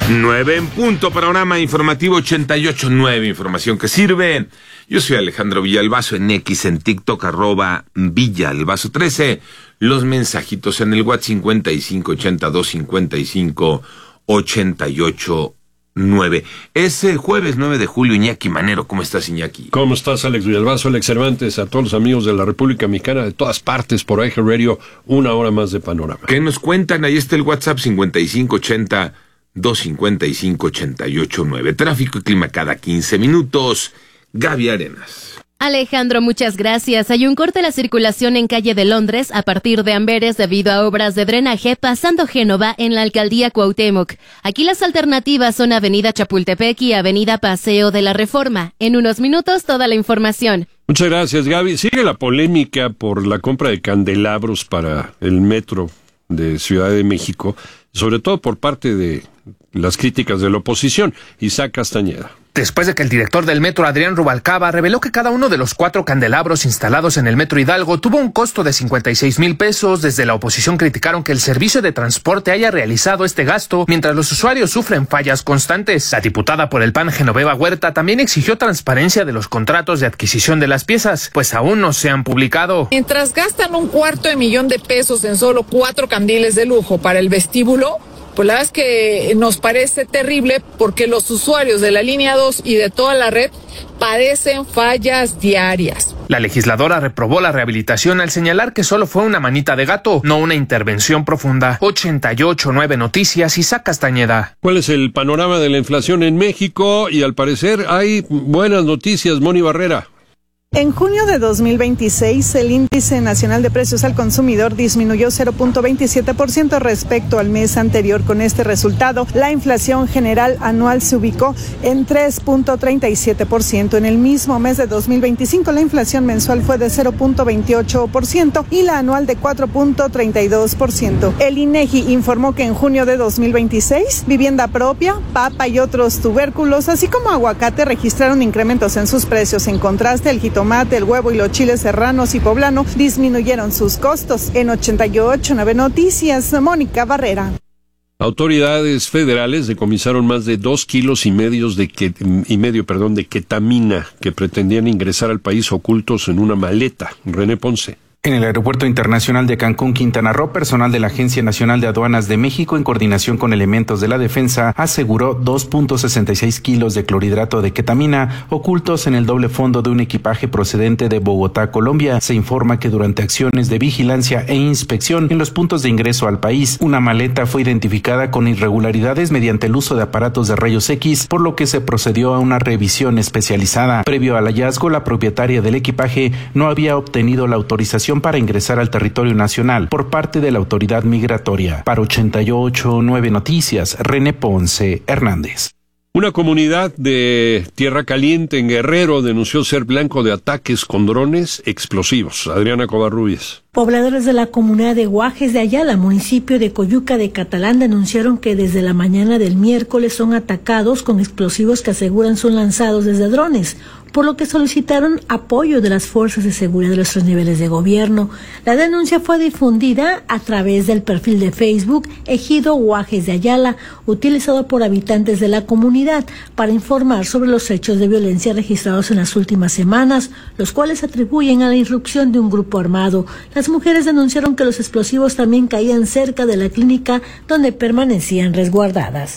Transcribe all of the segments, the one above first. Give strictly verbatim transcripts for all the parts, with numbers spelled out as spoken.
nueve en punto, panorama informativo ochenta y ocho punto nueve, información que sirve. Yo soy Alejandro Villalbazo, en X, en TikTok, arroba Villalbazo trece. Los mensajitos en el WhatsApp cincuenta y cinco ochenta y dos cincuenta y cinco ochenta y ocho nueve. Es eh, jueves nueve de julio. Iñaki Manero, ¿cómo estás, Iñaki? ¿Cómo estás, Alex Villalbazo, Alex Cervantes, a todos los amigos de la República Mexicana, de todas partes, por Eje Radio, una hora más de panorama? ¿Qué nos cuentan? Ahí está el WhatsApp cincuenta y cinco ochenta dos cincuenta y cinco ochenta y ocho nueve. Tráfico y clima cada quince minutos. Gaby Arenas. Alejandro, muchas gracias. Hay un corte de la circulación en calle de Londres a partir de Amberes debido a obras de drenaje pasando Génova en la alcaldía Cuauhtémoc. Aquí las alternativas son Avenida Chapultepec y Avenida Paseo de la Reforma. En unos minutos toda la información. Muchas gracias, Gaby. Sigue la polémica por la compra de candelabros para el metro de Ciudad de México, sobre todo por parte de las críticas de la oposición. Isaac Castañeda. Después de que el director del metro, Adrián Rubalcaba, reveló que cada uno de los cuatro candelabros instalados en el metro Hidalgo tuvo un costo de cincuenta y seis mil pesos, desde la oposición criticaron que el servicio de transporte haya realizado este gasto mientras los usuarios sufren fallas constantes. La diputada por el P A N, Genoveva Huerta, también exigió transparencia de los contratos de adquisición de las piezas, pues aún no se han publicado. Mientras gastan un cuarto de millón de pesos en solo cuatro candiles de lujo para el vestíbulo, pues la verdad es que nos parece terrible porque los usuarios de la línea dos y de toda la red padecen fallas diarias. La legisladora reprobó la rehabilitación al señalar que solo fue una manita de gato, no una intervención profunda. ochenta y ocho punto nueve Noticias, Isaac Castañeda. ¿Cuál es el panorama de la inflación en México? Y al parecer hay buenas noticias, Moni Barrera. En junio de dos mil veintiséis, el índice nacional de precios al consumidor disminuyó cero punto veintisiete por ciento respecto al mes anterior. Con este resultado, la inflación general anual se ubicó en tres punto treinta y siete por ciento. En el mismo mes de dos mil veinticinco, la inflación mensual fue de cero punto veintiocho por ciento y la anual de cuatro punto treinta y dos por ciento. El INEGI informó que en junio de dos mil veintiséis, vivienda propia, papa y otros tubérculos, así como aguacate, registraron incrementos en sus precios. En contraste, el jitomate, tomate, el huevo y los chiles serranos y poblano disminuyeron sus costos. En ochenta y ocho punto nueve Noticias, Mónica Barrera. Autoridades federales decomisaron más de dos kilos y medios de que, y medio, perdón, de ketamina que pretendían ingresar al país ocultos en una maleta. René Ponce. En el Aeropuerto Internacional de Cancún, Quintana Roo, personal de la Agencia Nacional de Aduanas de México, en coordinación con elementos de la defensa, aseguró dos punto sesenta y seis kilos de clorhidrato de ketamina ocultos en el doble fondo de un equipaje procedente de Bogotá, Colombia. Se informa que durante acciones de vigilancia e inspección en los puntos de ingreso al país, una maleta fue identificada con irregularidades mediante el uso de aparatos de rayos X, por lo que se procedió a una revisión especializada. Previo al hallazgo, la propietaria del equipaje no había obtenido la autorización para ingresar al territorio nacional por parte de la autoridad migratoria. Para ochenta y ocho punto nueve Noticias, René Ponce Hernández. Una comunidad de Tierra Caliente en Guerrero denunció ser blanco de ataques con drones explosivos. Adriana Covarrubias. Pobladores de la comunidad de Guajes de Ayala, municipio de Coyuca de Catalán, denunciaron que desde la mañana del miércoles son atacados con explosivos que aseguran son lanzados desde drones, por lo que solicitaron apoyo de las fuerzas de seguridad de los tres niveles de gobierno. La denuncia fue difundida a través del perfil de Facebook Ejido Guajes de Ayala, utilizado por habitantes de la comunidad para informar sobre los hechos de violencia registrados en las últimas semanas, los cuales atribuyen a la irrupción de un grupo armado. Las mujeres denunciaron que los explosivos también caían cerca de la clínica donde permanecían resguardadas.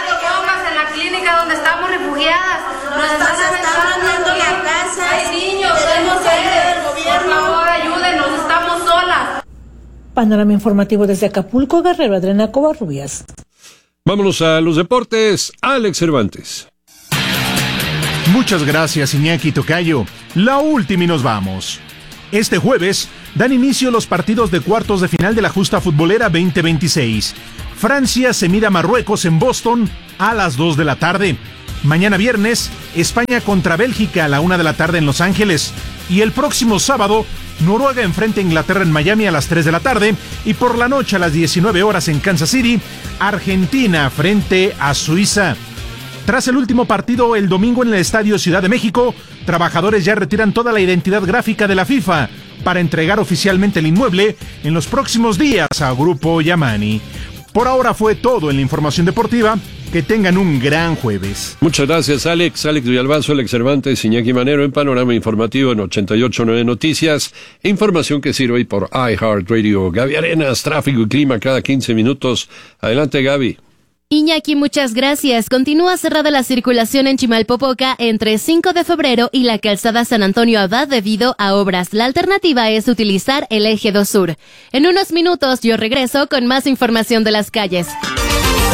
En la clínica donde estamos refugiadas, nos están dañando la casa, hay niños, tenemos que del gobierno, por favor ayúdenos, estamos solas. Panorama informativo desde Acapulco, Guerrero, Adriana Covarrubias. Vámonos a los deportes, Alex Cervantes. Muchas gracias, Iñaki Tocayo. La última y nos vamos. Este jueves dan inicio los partidos de cuartos de final de la justa futbolera veinte veintiséis. Francia se mide a Marruecos en Boston a las dos de la tarde. Mañana viernes, España contra Bélgica a la una de la tarde en Los Ángeles. Y el próximo sábado, Noruega enfrenta a Inglaterra en Miami a las tres de la tarde. Y por la noche a las diecinueve horas en Kansas City, Argentina frente a Suiza. Tras el último partido el domingo en el Estadio Ciudad de México, trabajadores ya retiran toda la identidad gráfica de la FIFA para entregar oficialmente el inmueble en los próximos días a Grupo Yamani. Por ahora fue todo en la información deportiva. Que Que tengan un gran jueves. Muchas gracias, Alex. Alex Villalbazo, Alex Cervantes, Iñaki Manero en Panorama Informativo en ochenta y ocho punto nueve Noticias. Información que sirve por iHeartRadio. Gaby Arenas, tráfico y clima cada quince minutos. Adelante, Gaby. Iñaki, muchas gracias. Continúa cerrada la circulación en Chimalpopoca entre cinco de febrero y la calzada San Antonio Abad debido a obras. La alternativa es utilizar el eje dos sur. En unos minutos yo regreso con más información de las calles.